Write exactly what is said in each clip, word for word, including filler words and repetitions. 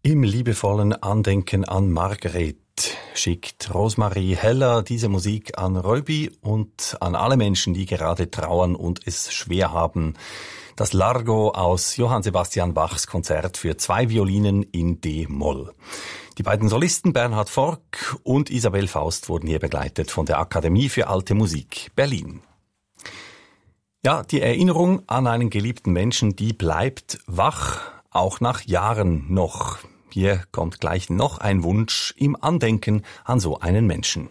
Im liebevollen Andenken an Margret schickt Rosemarie Heller diese Musik an Röbi und an alle Menschen, die gerade trauern und es schwer haben. Das Largo aus Johann Sebastian Bachs Konzert für zwei Violinen in D-Moll. Die beiden Solisten Bernhard Forck und Isabel Faust wurden hier begleitet von der Akademie für Alte Musik Berlin. Ja, die Erinnerung an einen geliebten Menschen, die bleibt wach, auch nach Jahren noch. Hier kommt gleich noch ein Wunsch im Andenken an so einen Menschen.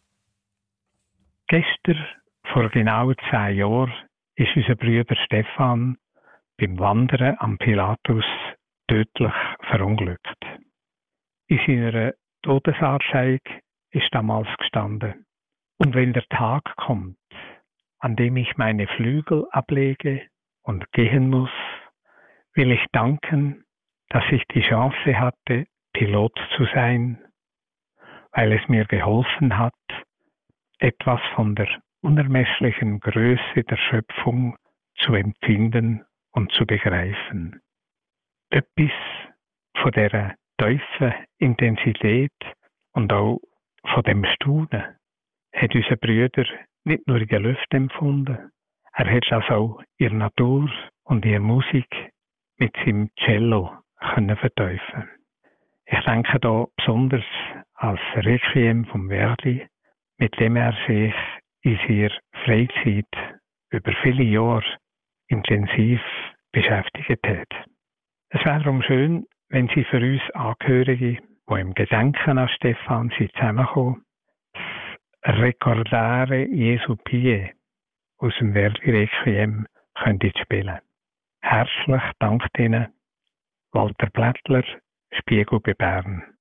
Gestern, vor genau zwei Jahren, ist unser Bruder Stefan beim Wandern am Pilatus tödlich verunglückt. In seiner Todesanzeige ist damals gestanden: Und wenn der Tag kommt, an dem ich meine Flügel ablege und gehen muss, will ich danken, dass ich die Chance hatte, Pilot zu sein, weil es mir geholfen hat, etwas von der unermesslichen Größe der Schöpfung zu empfinden und zu begreifen. Etwas von dieser tiefen Intensität und auch von dem Staunen hat unser Bruder nicht nur in der Luft empfunden, er hat das auch in der Natur und in der Musik mit seinem Cello können verteufeln. Ich denke da besonders als Requiem vom Verdi, mit dem er sich in seiner Freizeit über viele Jahre intensiv beschäftigt hat. Es wäre darum schön, wenn Sie für uns Angehörige, die im Gedenken an Stefan sind zusammenkommen, das Recordare Jesu Pie aus dem Verdi Requiem könnten spielen. Herzlich dankt Ihnen Walter Blättler, Spiegel bei Bern.